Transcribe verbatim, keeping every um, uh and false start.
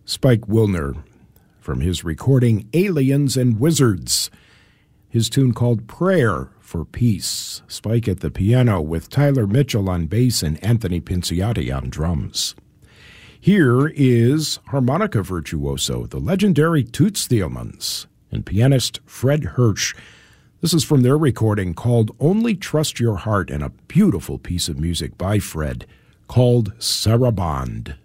Spike Wilner from his recording Aliens and Wizards. His tune called Prayer for Peace. Spike at the piano with Tyler Mitchell on bass and Anthony Pinciotti on drums. Here is harmonica virtuoso, the legendary Toots Thielemans, and pianist Fred Hirsch. This is from their recording called Only Trust Your Heart, and a beautiful piece of music by Fred called Sarabande.